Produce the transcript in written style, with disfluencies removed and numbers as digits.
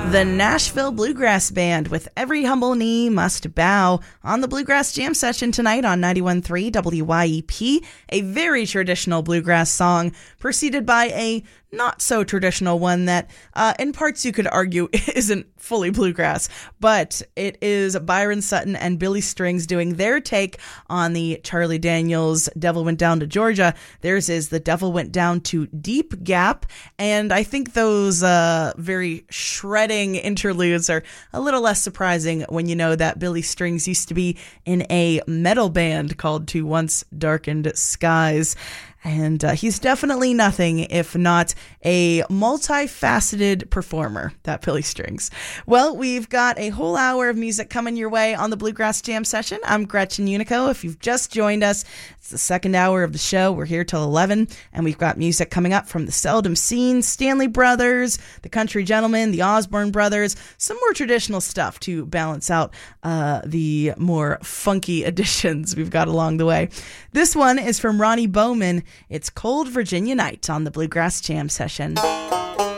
The Nashville Bluegrass Band with Every Humble Knee Must Bow on the Bluegrass Jam Session tonight on 91.3 WYEP, a very traditional bluegrass song preceded by a not so traditional one that in parts you could argue isn't fully bluegrass, but it is Byron Sutton and Billy Strings doing their take on the Charlie Daniels Devil Went Down to Georgia. Theirs is The Devil Went Down to Deep Gap, and I think those very shredding interludes are a little less surprising when you know that Billy Strings used to be in a metal band called To Once Darkened Skies. And he's definitely nothing if not a multifaceted performer, that Billy Strings. Well, we've got a whole hour of music coming your way on the Bluegrass Jam Session. I'm Gretchen Unico. If you've just joined us, it's the second hour of the show. We're here till 11, and we've got music coming up from the Seldom Seen, Stanley Brothers, the Country Gentlemen, the Osborne Brothers, some more traditional stuff to balance out the more funky additions we've got along the way. This one is from Ronnie Bowman. It's Cold Virginia Night on the Bluegrass Jam Session.